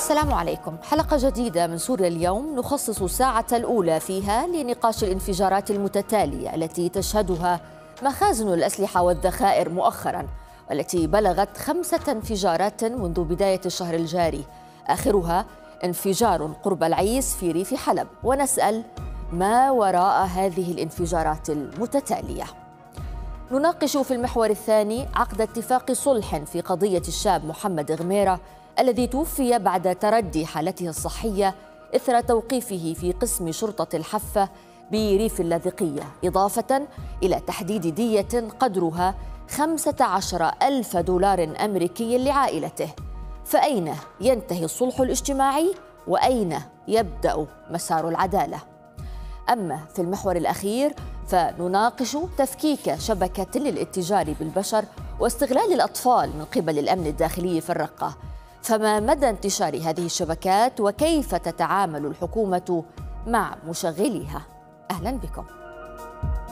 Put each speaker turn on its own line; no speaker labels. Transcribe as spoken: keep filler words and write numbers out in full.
السلام عليكم. حلقة جديدة من سوريا اليوم نخصص الساعة الأولى فيها لنقاش الانفجارات المتتالية التي تشهدها مخازن الأسلحة والذخائر مؤخراً، والتي بلغت خمسة انفجارات منذ بداية الشهر الجاري، آخرها انفجار قرب العيس في ريف حلب. ونسأل ما وراء هذه الانفجارات المتتالية. نناقش في المحور الثاني عقد اتفاق صلح في قضية الشاب محمد غميرة الذي توفي بعد تردي حالته الصحية إثر توقيفه في قسم شرطة الحفة بريف اللاذقية، إضافة إلى تحديد دية قدرها خمسة عشر ألف دولار أمريكي لعائلته. فأين ينتهي الصلح الاجتماعي وأين يبدأ مسار العدالة؟ أما في المحور الأخير فنناقش تفكيك شبكة للاتجار بالبشر واستغلال الأطفال من قبل الأمن الداخلي في الرقة. فما مدى انتشار هذه الشبكات وكيف تتعامل الحكومة مع مشغليها؟ أهلا بكم.